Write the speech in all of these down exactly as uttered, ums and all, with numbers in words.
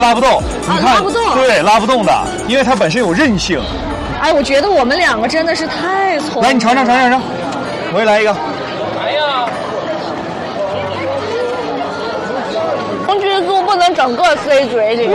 拉不动，你看， 啊、拉不动， 对，拉不动的，因为它本身有韧性。 哎，我觉得我们两个真的是太聪明了。 来，你尝尝，尝尝尝，我也来一个。 来呀！ 红橘子不能整个塞嘴里。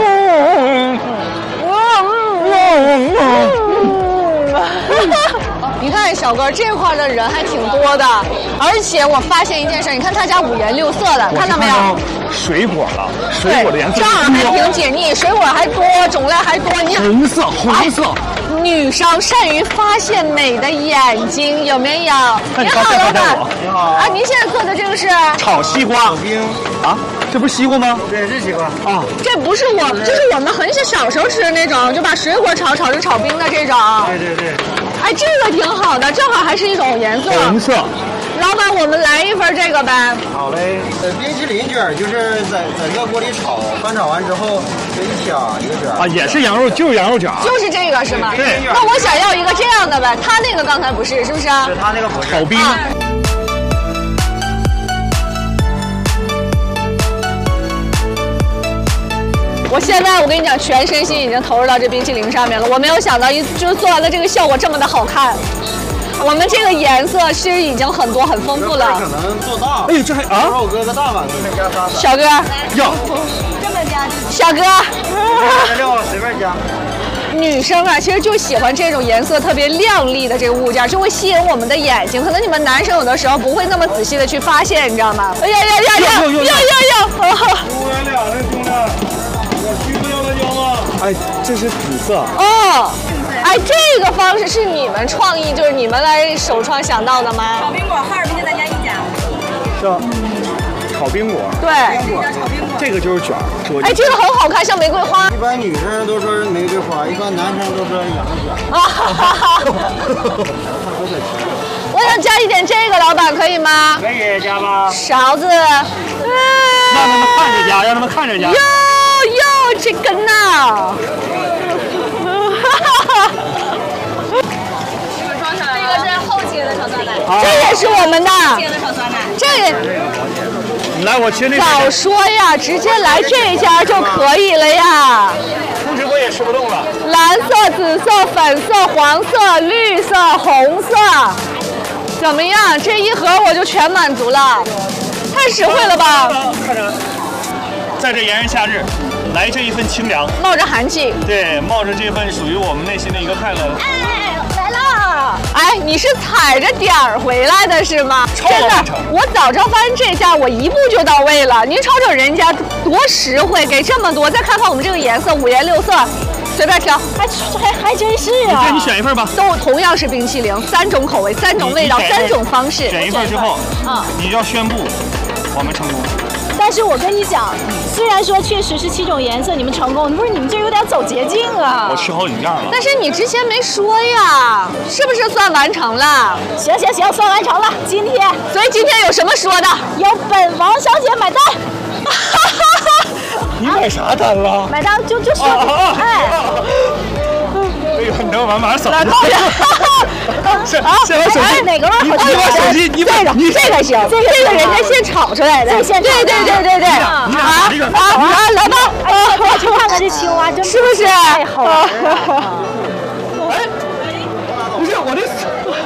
你看小哥这块的人还挺多的，而且我发现一件事，你看他家五颜六色的，看到没有？ 水果了，水果的颜色这样还挺解腻，水果还多，种类还多。你红色，红色。 哎、女生善于发现美的眼睛，有没有？ 你好，老板。 你好。 啊，您现在做的这个是炒西瓜。 炒冰啊，这不是西瓜吗？ 对，是西瓜。 啊， 这不是我，这是我们很小小时候吃的那种，就把水果炒炒成炒冰的这种。 对对对。 哎，这个挺好的，正好还是一种颜色。 红色。 老板，我们来一份这个呗。 好嘞。呃，冰淇淋卷就是在在这个锅里炒，翻炒完之后这一掐一个卷。 啊，也是羊肉，就是羊肉卷。 就是这个是吗？ 对。 那我想要一个这样的呗，他那个刚才不是，是不是？ 是他那个不是。 炒冰。 啊我现在我跟你讲，全身心已经投入到这冰淇淋上面了。我没有想到一就是做完了这个效果这么的好看。我们这个颜色其实已经很多很丰富了。 可能做大。 哎呦，这还啊！ 我搁个大碗，随便加仨。 小哥， 要这么加？小哥， 料随便加。 女生啊，其实就喜欢这种颜色特别亮丽的这个物件，就会吸引我们的眼睛。可能你们男生有的时候不会那么仔细的去发现，你知道吗？哎呀呀呀呀！ 要要要要！ 五元俩这兄弟，我需不要辣椒吗？ 哎，这是紫色。 哦。哎，这个方式是你们创意，就是你们来首创想到的吗？ 炒冰果，哈尔滨就咱家一家。 是炒冰果。 对。 这个就是卷儿。 哎，这个很好看，像玫瑰花。 一般女生都说玫瑰花，一般男生都说羊肉卷。 啊哈哈哈！我想加一点这个，老板可以吗？ 可以加吧。 勺子。 让他们看着加，让他们看着加。 哟哟，这个呢？这个是后期的炒酸奶，这也是我们的。这也， 来，我切那个。 早说呀，直接来这家就可以了呀。 不直播也吃不动了。 蓝色、紫色、粉色、黄色、绿色、红色，怎么样？这一盒我就全满足了，太实惠了吧？ 看着，在这炎炎夏日。来这一份清凉， 冒着寒气， 对，冒着这份属于我们内心的一个快乐。 哎，来了！哎，你是踩着点儿回来的是吗？真的，我早知道发现这家，我一步就到位了。您瞅瞅人家多实惠，给这么多，再看看我们这个颜色，五颜六色，随便挑，还还还真是啊！ 对，你选一份吧。 都同样是冰淇淋，三种口味，三种味道，三种方式。 选一份之后，啊，你要宣布我们成功。 但是我跟你讲，虽然说确实是七种颜色，你们成功，不是你们这有点走捷径啊！ 我吃好几样了。 但是你之前没说呀，是不是算完成了？ 行行行，算完成了。今天， 所以今天有什么说的？ 由本王小姐买单。 你买啥单了？ 买单就就说，哎。 哎呦，你等我马上扫。 是啊， 先把手机哪个味儿？ 你把手机，你这个你这个行，这个这个人家现炒出来的，对对对对对啊啊啊！来吧， 哎，去看看这青蛙，真是不是太好玩了？ 哎，不是我这。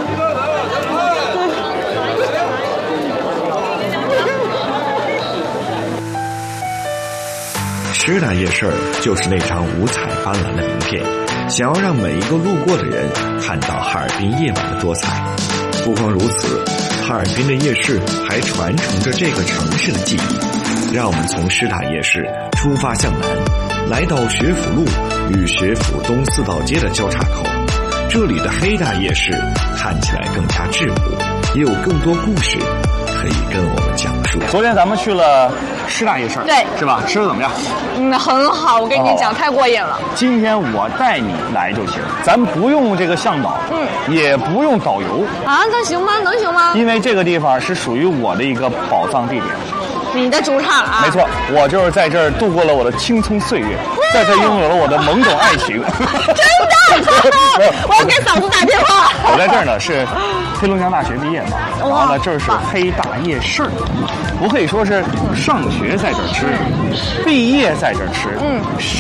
师大夜市就是那张五彩斑斓的名片，想要让每一个路过的人看到哈尔滨夜晚的多彩。不光如此，哈尔滨的夜市还传承着这个城市的记忆。让我们从师大夜市出发向南，来到学府路与学府东四道街的交叉口。这里的黑大夜市看起来更加质朴，也有更多故事可以跟我们讲述。 昨天咱们去了师大夜市， 对， 是吧？吃的怎么样？ 嗯，很好，我跟你讲，太过瘾了。 今天我带你来就行，咱不用这个向导，嗯，也不用导游啊，那行吗？能行吗？ 因为这个地方是属于我的一个宝藏地点。 你的主场啊。 没错，我就是在这儿度过了我的青葱岁月，在这儿拥有了我的懵懂爱情。 真的？我要给嫂子打电话。 我在这儿呢是黑龙江大学毕业嘛，然后呢这儿是黑大夜市，不可以说是上学在这儿吃，毕业在这儿吃，嗯。